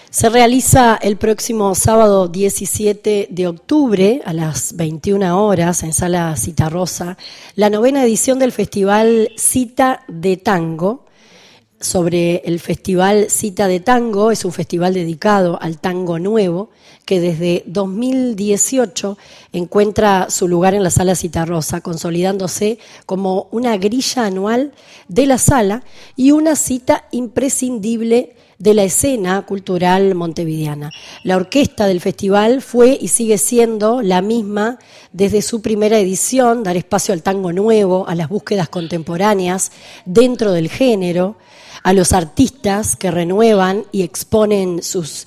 Se realiza el próximo sábado 17 de octubre a las 21 horas en Sala Citarrosa la 9ª edición del Festival Cita de Tango. Sobre el Festival Cita de Tango, es un festival dedicado al tango nuevo que desde 2018 encuentra su lugar en la Sala Citarrosa, consolidándose como una grilla anual de la sala y una cita imprescindible de la escena cultural montevideana. La orquesta del festival fue y sigue siendo la misma desde su primera edición, dar espacio al tango nuevo, a las búsquedas contemporáneas dentro del género, a los artistas que renuevan y expanden sus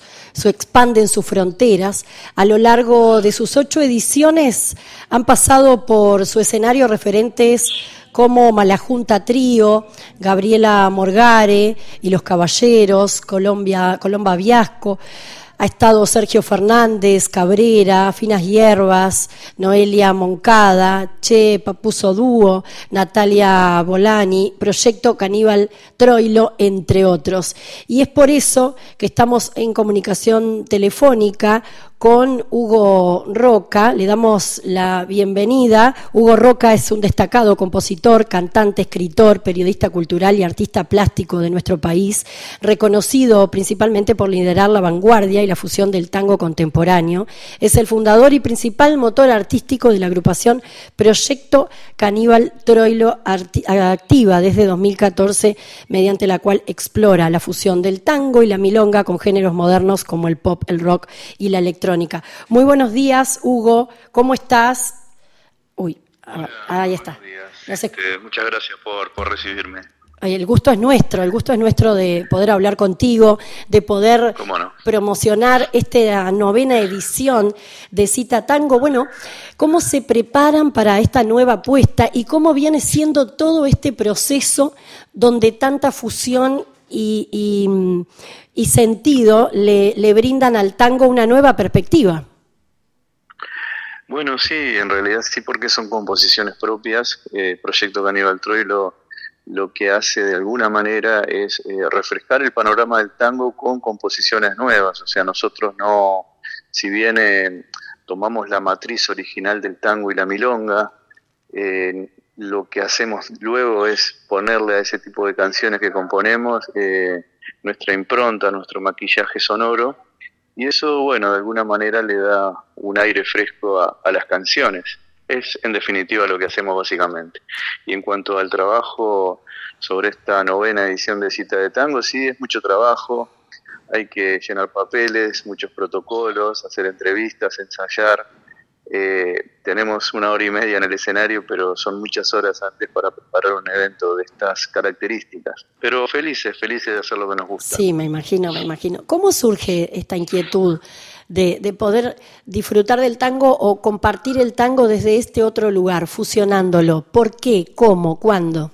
fronteras. A lo largo de sus 8 ediciones han pasado por su escenario referentes como Malajunta Trío, Gabriela Morgare y Los Caballeros, Colomba Viasco. Ha estado Sergio Fernández, Cabrera, Finas Hierbas, Noelia Moncada, Che, Papuso Dúo, Natalia Bolani, Proyecto Caníbal Troilo, entre otros. Y es por eso que estamos en comunicación telefónica con Hugo Roca. Le damos la bienvenida. Hugo Roca es un destacado compositor, cantante, escritor, periodista cultural y artista plástico de nuestro país, reconocido principalmente por liderar la vanguardia y la fusión del tango contemporáneo. Es el fundador y principal motor artístico de la agrupación Proyecto Caníbal Troilo, activa desde 2014, mediante la cual explora la fusión del tango y la milonga con géneros modernos como el pop, el rock y la electrónica. Muy buenos días, Hugo, ¿cómo estás? Hola, ahí está. No sé. Muchas gracias por recibirme. El gusto es nuestro de poder hablar contigo, de poder promocionar esta 9ª edición de Cita Tango. Bueno, ¿cómo se preparan para esta nueva apuesta y cómo viene siendo todo este proceso donde tanta fusión y sentido le brindan al tango una nueva perspectiva? Bueno, sí, en realidad sí, porque son composiciones propias. Proyecto Caníbal Troilo lo que hace de alguna manera es refrescar el panorama del tango con composiciones nuevas. O sea, nosotros no, si bien tomamos la matriz original del tango y la milonga, lo que hacemos luego es ponerle a ese tipo de canciones que componemos nuestra impronta, nuestro maquillaje sonoro, y eso, bueno, de alguna manera le da un aire fresco a las canciones. Es en definitiva lo que hacemos básicamente. Y en cuanto al trabajo sobre esta 9ª edición de Cita de Tango, sí, es mucho trabajo, hay que llenar papeles, muchos protocolos, hacer entrevistas, ensayar. Tenemos 1 hora y media en el escenario, pero son muchas horas antes para preparar un evento de estas características. Pero felices de hacer lo que nos gusta. Sí, me imagino. ¿Cómo surge esta inquietud de poder disfrutar del tango o compartir el tango desde este otro lugar, fusionándolo? ¿Por qué? ¿Cómo? ¿Cuándo?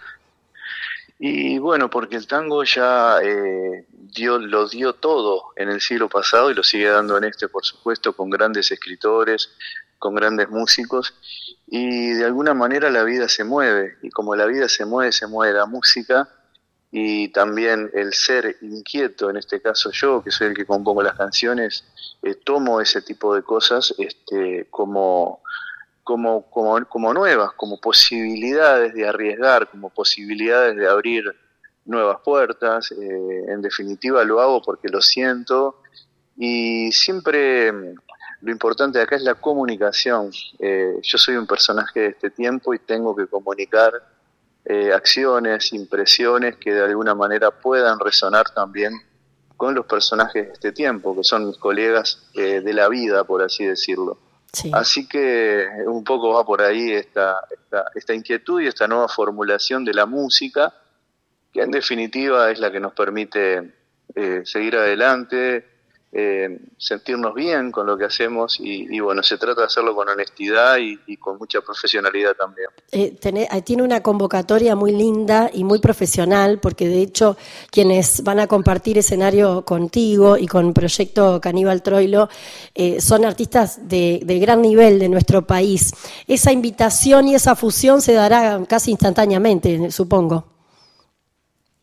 Y bueno, porque el tango ya lo dio todo en el siglo pasado y lo sigue dando en este, por supuesto, con grandes escritores, con grandes músicos, y de alguna manera la vida se mueve, y como la vida se mueve la música, y también el ser inquieto, en este caso yo, que soy el que compongo las canciones, tomo ese tipo de cosas como nuevas, como posibilidades de arriesgar, como posibilidades de abrir nuevas puertas. En definitiva lo hago porque lo siento, y siempre lo importante de acá es la comunicación. Yo soy un personaje de este tiempo y tengo que comunicar acciones, impresiones que de alguna manera puedan resonar también con los personajes de este tiempo, que son mis colegas de la vida, por así decirlo. Sí. Así que un poco va por ahí esta inquietud y esta nueva formulación de la música, que en definitiva es la que nos permite seguir adelante, sentirnos bien con lo que hacemos, y bueno, se trata de hacerlo con honestidad y con mucha profesionalidad también. Tiene una convocatoria muy linda y muy profesional, porque de hecho quienes van a compartir escenario contigo y con Proyecto Caníbal Troilo son artistas de gran nivel de nuestro país. Esa invitación y esa fusión se dará casi instantáneamente, supongo.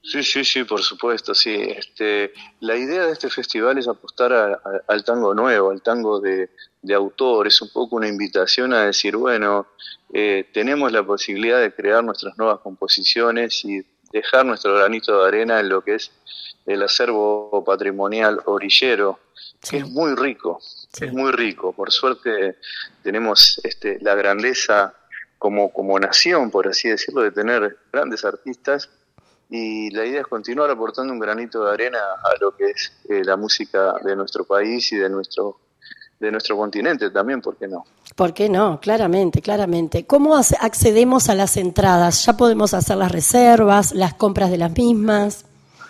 Sí, por supuesto, sí. La idea de este festival es apostar al tango nuevo, al tango de autor. Es un poco una invitación a decir, bueno, tenemos la posibilidad de crear nuestras nuevas composiciones y dejar nuestro granito de arena en lo que es el acervo patrimonial orillero, que es Sí, muy rico, es sí. muy rico. Por suerte tenemos la grandeza como nación, por así decirlo, de tener grandes artistas y la idea es continuar aportando un granito de arena a lo que es la música de nuestro país y de nuestro continente también, ¿por qué no? ¿Por qué no? Claramente, claramente. ¿Cómo accedemos a las entradas? ¿Ya podemos hacer las reservas, las compras de las mismas?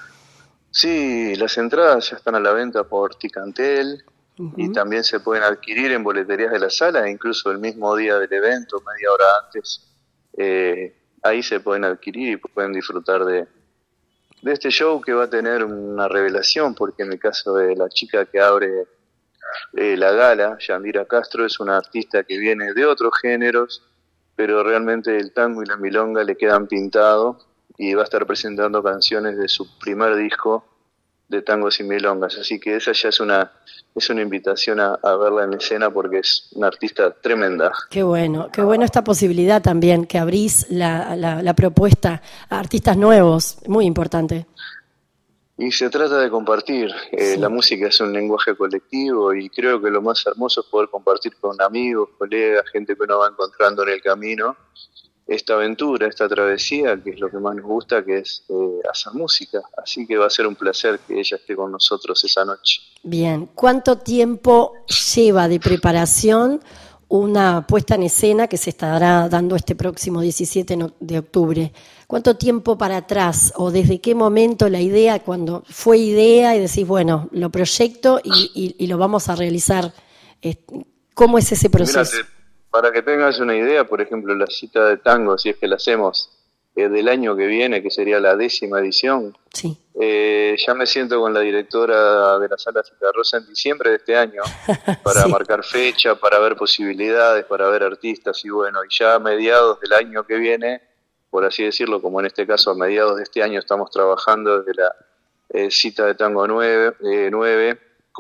Sí, las entradas ya están a la venta por Ticantel y Ujú. también se pueden adquirir en boleterías de la sala, e incluso el mismo día del evento, media hora antes. Ahí se pueden adquirir y pueden disfrutar de este show que va a tener una revelación, porque en el caso de la chica que abre la gala, Yandira Castro, es una artista que viene de otros géneros, pero realmente el tango y la milonga le quedan pintados y va a estar presentando canciones de su primer disco de tangos y milongas, así que esa ya es una invitación a verla en escena porque es una artista tremenda. Qué bueno esta posibilidad también, que abrís la propuesta a artistas nuevos, muy importante. Y se trata de compartir. La Sí, música es un lenguaje colectivo y creo que lo más hermoso es poder compartir con amigos, colegas, gente que uno va encontrando en el camino esta aventura, esta travesía, que es lo que más nos gusta, que es hacer música. Así que va a ser un placer que ella esté con nosotros esa noche. bien. ¿Cuánto tiempo lleva de preparación una puesta en escena que se estará dando este próximo 17 de octubre? ¿Cuánto tiempo para atrás o desde qué momento la idea, cuando fue idea y decís, bueno, lo proyecto y lo vamos a realizar? Eh, ¿Cómo es ese Y mira, proceso? para que tengas una idea, por ejemplo, la cita de tango, si es que la hacemos del año que viene, que sería la 10ª edición, Sí, ya me siento con la directora de la Sala Cita Rosa en diciembre de este año para sí, marcar fecha, para ver posibilidades, para ver artistas y bueno, y ya a mediados del año que viene, por así decirlo, como en este caso a mediados de este año estamos trabajando desde la cita de tango 9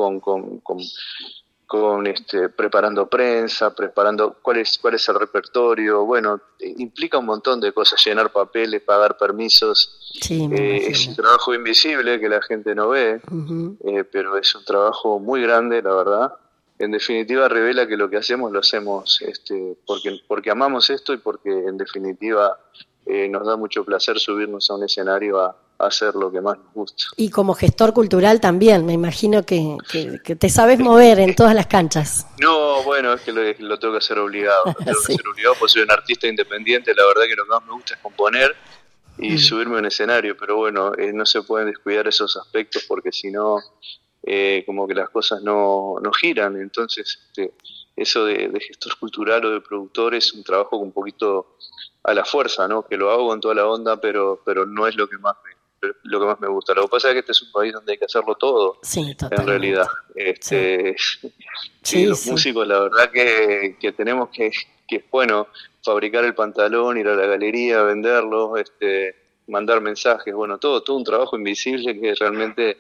con preparando prensa, preparando cuál es el repertorio, bueno, implica un montón de cosas, llenar papeles, pagar permisos, sí, me es un imagino. trabajo invisible que la gente no ve, Ujú. pero es un trabajo muy grande, la verdad. En definitiva revela que lo que hacemos lo hacemos porque amamos esto y porque en definitiva nos da mucho placer subirnos a un escenario a hacer lo que más nos gusta. Y como gestor cultural también, me imagino que te sabes mover en todas las canchas. No, bueno, es que lo tengo que hacer obligado, lo tengo que Sí. hacer obligado porque soy un artista independiente, la verdad que lo que más me gusta es componer y Mm. subirme a un escenario, pero bueno, no se pueden descuidar esos aspectos porque si no, como que las cosas no giran, entonces eso de gestor cultural o de productor es un trabajo un poquito a la fuerza, ¿no? Que lo hago con toda la onda, pero no es lo que más me gusta. Lo que pasa es que este es un país donde hay que hacerlo todo, Sí, en realidad. totalmente. Sí, Sí, sí, los sí. músicos, la verdad que tenemos bueno, fabricar el pantalón, ir a la galería, venderlo, mandar mensajes, bueno, todo un trabajo invisible que realmente,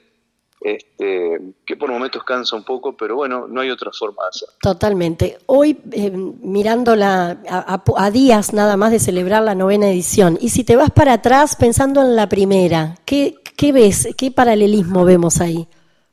que por momentos cansa un poco, pero bueno, no hay otra forma de hacerlo. Totalmente. Hoy, mirándola a días nada más de celebrar la 9ª edición, y si te vas para atrás pensando en la primera, ¿qué ves? ¿Qué paralelismo vemos ahí?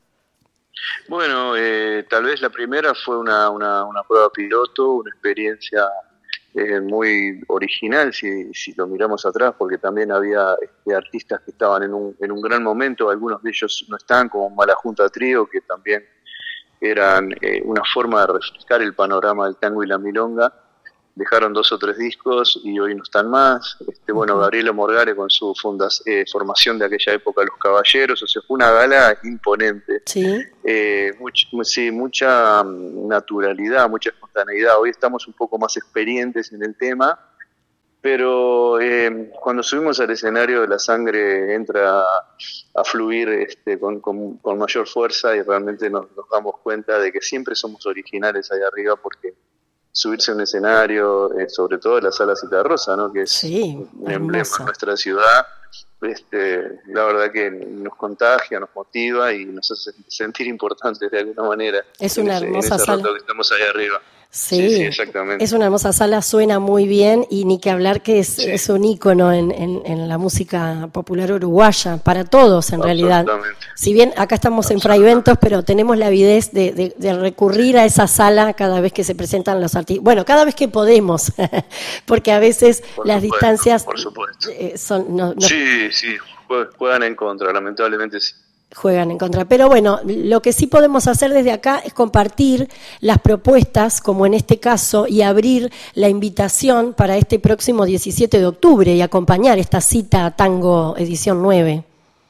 Bueno, tal vez la primera fue una prueba piloto, una experiencia muy original si lo miramos atrás, porque también había artistas que estaban en un gran momento, algunos de ellos no están, como Malajunta Trío, que también eran una forma de refrescar el panorama del tango y la milonga. Dejaron 2 o 3 discos y hoy no están más. Bueno, Ujú. Gabriela Morgare con su formación de aquella época, Los Caballeros, o sea, fue una gala imponente. Sí, Sí, mucha naturalidad, mucha espontaneidad. Hoy estamos un poco más experientes en el tema, pero cuando subimos al escenario la sangre entra a fluir con mayor fuerza y realmente nos damos cuenta de que siempre somos originales ahí arriba porque subirse a un escenario, sobre todo en la Sala Cita Rosa, ¿no? Que es sí, un emblema en hermoso. nuestra ciudad, la verdad que nos contagia, nos motiva y nos hace sentir importantes de alguna manera. Es una hermosa sala. En ese rato que estamos ahí arriba. Sí, exactamente. Es una hermosa sala, suena muy bien y ni que hablar que es un ícono en la música popular uruguaya, para todos en realidad. Si bien acá estamos en Fraiventos, pero tenemos la avidez de recurrir a esa sala cada vez que se presentan los artistas. Bueno, cada vez que podemos, porque a veces las distancias son... Sí, juegan en contra, lamentablemente sí. Juegan en contra. Pero bueno, lo que sí podemos hacer desde acá es compartir las propuestas, como en este caso, y abrir la invitación para este próximo 17 de octubre y acompañar esta cita Tango edición 9.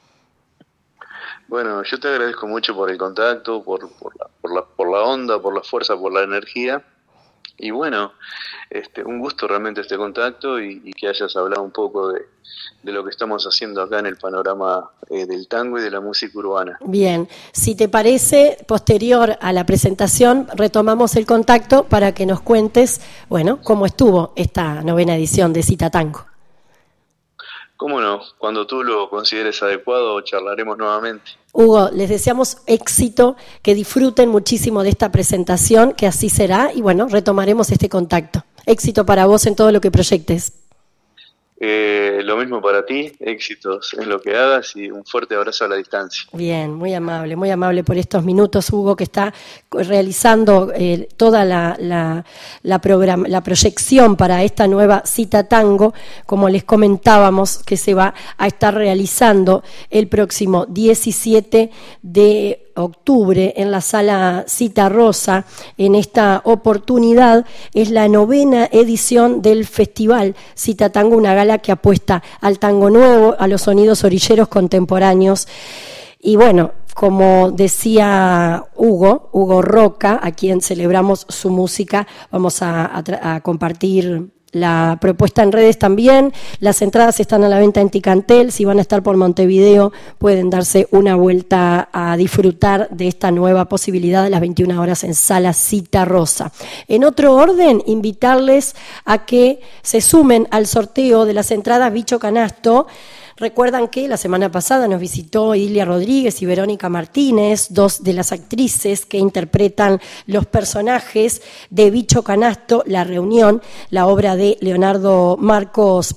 Bueno, yo te agradezco mucho por el contacto, por la onda, por la fuerza, por la energía. Y bueno, un gusto realmente este contacto y que hayas hablado un poco de lo que estamos haciendo acá en el panorama del tango y de la música urbana. Bien, si te parece, posterior a la presentación retomamos el contacto para que nos cuentes, bueno, cómo estuvo esta 9ª edición de Cita Tango. Cómo no, cuando tú lo consideres adecuado charlaremos nuevamente. Hugo, les deseamos éxito, que disfruten muchísimo de esta presentación, que así será, y bueno, retomaremos este contacto. Éxito para vos en todo lo que proyectes. Lo mismo para ti, éxitos en lo que hagas y un fuerte abrazo a la distancia. Bien, muy amable por estos minutos, Hugo, que está realizando toda la proyección para esta nueva Cita Tango, como les comentábamos, que se va a estar realizando el próximo 17 de octubre en la sala Cita Rosa. En esta oportunidad es la 9ª edición del festival Cita Tango, una gala que apuesta al tango nuevo, a los sonidos orilleros contemporáneos. Y bueno, como decía Hugo Roca, a quien celebramos su música, vamos a compartir la propuesta en redes también. Las entradas están a la venta en Ticantel. Si van a estar por Montevideo, pueden darse una vuelta a disfrutar de esta nueva posibilidad de las 21 horas en Sala Cita Rosa. En otro orden, invitarles a que se sumen al sorteo de las entradas Bicho Canasto. Recuerdan que la semana pasada nos visitó Ilia Rodríguez y Verónica Martínez, dos de las actrices que interpretan los personajes de Bicho Canasto, La Reunión, la obra de Leandro Marcos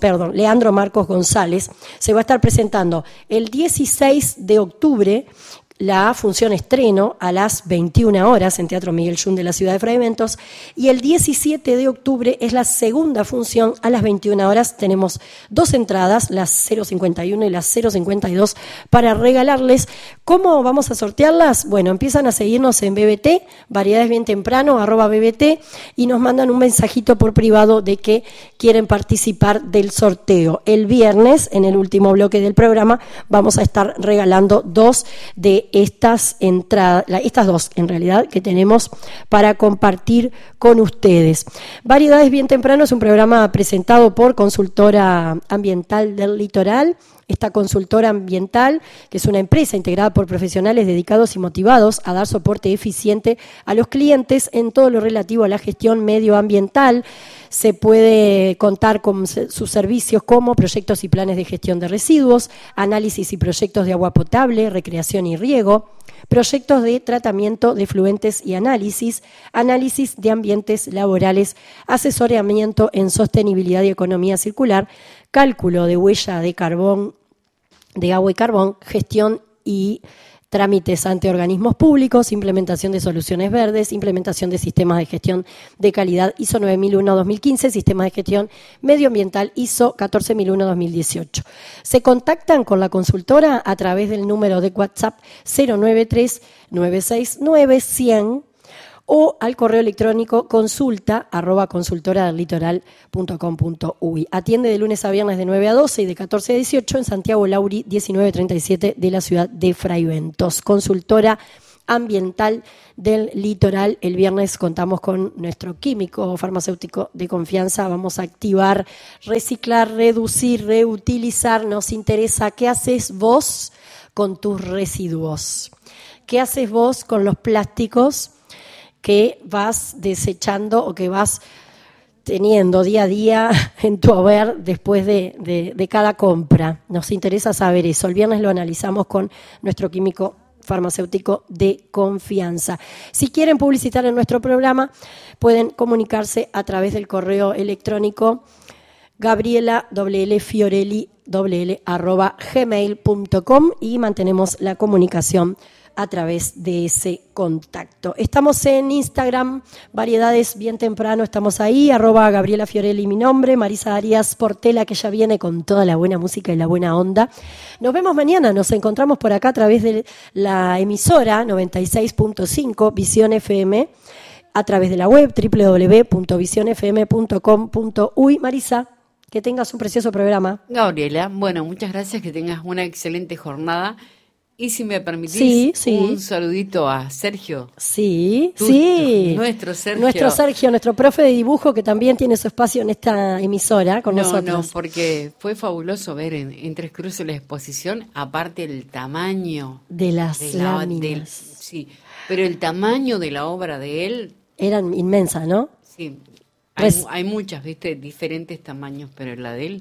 González. Se va a estar presentando el 16 de octubre la función estreno a las 21 horas en Teatro Miguel Yun de la ciudad de Fraiventos, y el 17 de octubre es la segunda función a las 21 horas. Tenemos 2 entradas, las 051 y las 052, para regalarles. ¿Cómo vamos a sortearlas? Bueno, empiezan a seguirnos en BBT, Variedades Bien Temprano, @BBT, y nos mandan un mensajito por privado de que quieren participar del sorteo. El viernes, en el último bloque del programa, vamos a estar regalando 2 de estas entradas, estas 2 en realidad, que tenemos para compartir con ustedes. Variedades Bien Temprano es un programa presentado por Consultora Ambiental del Litoral. Esta consultora ambiental, que es una empresa integrada por profesionales dedicados y motivados a dar soporte eficiente a los clientes en todo lo relativo a la gestión medioambiental. Se puede contar con sus servicios como proyectos y planes de gestión de residuos, análisis y proyectos de agua potable, recreación y riego, proyectos de tratamiento de efluentes y análisis de ambientes laborales, asesoramiento en sostenibilidad y economía circular, cálculo de huella de carbón, de agua y carbón, gestión y trámites ante organismos públicos, implementación de soluciones verdes, implementación de sistemas de gestión de calidad ISO 9001-2015, sistemas de gestión medioambiental ISO 14001-2018. Se contactan con la consultora a través del número de WhatsApp 093-969-100 o al correo electrónico consulta@consultoradelitoral.com.uy. Atiende de lunes a viernes de 9 a 12 y de 14 a 18 en Santiago Lauri 1937 de la ciudad de Fraiventos. Consultora Ambiental del Litoral. El viernes contamos con nuestro químico farmacéutico de confianza. Vamos a activar, reciclar, reducir, reutilizar. Nos interesa qué haces vos con tus residuos. ¿Qué haces vos con los plásticos que vas desechando o que vas teniendo día a día en tu haber después de cada compra. Nos interesa saber eso. El viernes lo analizamos con nuestro químico farmacéutico de confianza. Si quieren publicitar en nuestro programa, pueden comunicarse a través del correo electrónico gabriela.fiorelli@gmail.com y mantenemos la comunicación a través de ese contacto. Estamos en Instagram, Variedades Bien Temprano, estamos ahí, @Gabriela Fiorelli mi nombre, Marisa Arias Portela, que ya viene con toda la buena música y la buena onda. Nos vemos mañana, nos encontramos por acá a través de la emisora 96.5 Visión FM, a través de la web www.visionfm.com.uy. Marisa, que tengas un precioso programa. Gabriela, bueno, muchas gracias, que tengas una excelente jornada. Y si me permitís, un saludito a Sergio. Sí. Nuestro Sergio. Nuestro profe de dibujo, que también tiene su espacio en esta emisora con nosotros. No, porque fue fabuloso ver en Tres Cruces la exposición, aparte el tamaño de las láminas. Sí, pero el tamaño de la obra de él... Eran inmensas, ¿no? Sí, hay muchas, ¿viste? Diferentes tamaños, pero la de él...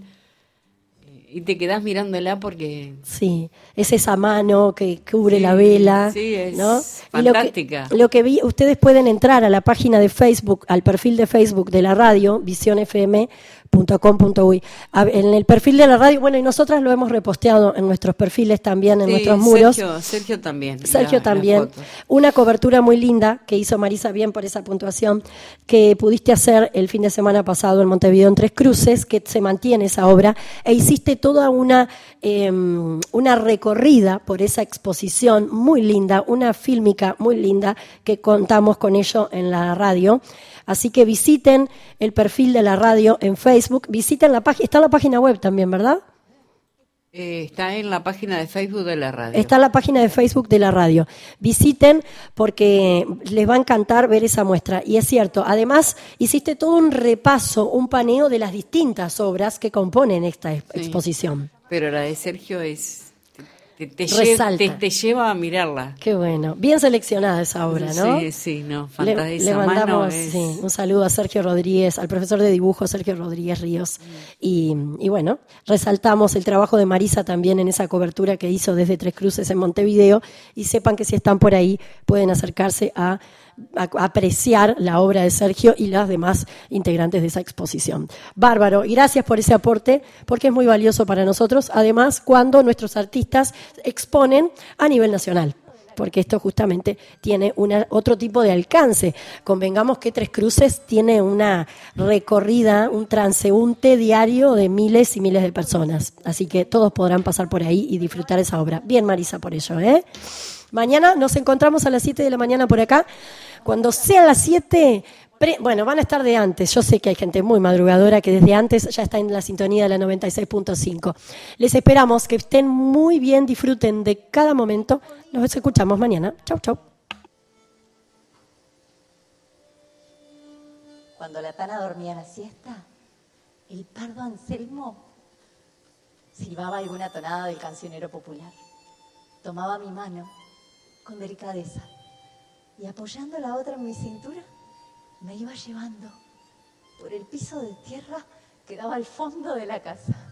Y te quedás mirándola porque... Sí, es esa mano que cubre la vela. Sí, es, ¿no? fantástica. Lo que vi, ustedes pueden entrar a la página de Facebook, al perfil de Facebook de la radio, visionfm.com.uy. En el perfil de la radio, bueno, y nosotras lo hemos reposteado en nuestros perfiles también, en nuestros muros. Sergio también. Sergio también. Una cobertura muy linda que hizo Marisa, bien por esa puntuación, que pudiste hacer el fin de semana pasado en Montevideo en Tres Cruces, que se mantiene esa obra, e hiciste toda una recorrida por esa exposición muy linda, una fílmica muy linda, que contamos con ello en la radio. Así que visiten el perfil de la radio en Facebook, visiten la página, está en la página web también, ¿verdad? Está en la página de Facebook de la radio. Está en la página de Facebook de la radio. Visiten porque les va a encantar ver esa muestra. Y es cierto, además hiciste todo un repaso, un paneo de las distintas obras que componen esta exposición. Pero la de Sergio es... Te lleva a mirarla. Qué bueno. Bien seleccionada esa obra, ¿no? Sí, fantástica. Le mandamos un saludo a Sergio Rodríguez, al profesor de dibujo Sergio Rodríguez Ríos. Y bueno, resaltamos el trabajo de Marisa también en esa cobertura que hizo desde Tres Cruces en Montevideo. Y sepan que si están por ahí pueden acercarse a apreciar la obra de Sergio y las demás integrantes de esa exposición. Bárbaro, y gracias por ese aporte, porque es muy valioso para nosotros, además cuando nuestros artistas exponen a nivel nacional, porque esto justamente tiene otro tipo de alcance. Convengamos que Tres Cruces tiene una recorrida, un transeúnte diario de miles y miles de personas, así que todos podrán pasar por ahí y disfrutar esa obra. Bien, Marisa, por ello, Mañana nos encontramos a las 7 de la mañana por acá. Cuando sean las 7, bueno, van a estar de antes. Yo sé que hay gente muy madrugadora que desde antes ya está en la sintonía de la 96.5. Les esperamos que estén muy bien, disfruten de cada momento. Nos escuchamos mañana. Chau, chau. Cuando la Tana dormía la siesta, el pardo Anselmo silbaba alguna tonada del cancionero popular. Tomaba mi mano con delicadeza y apoyando la otra en mi cintura, me iba llevando por el piso de tierra que daba al fondo de la casa.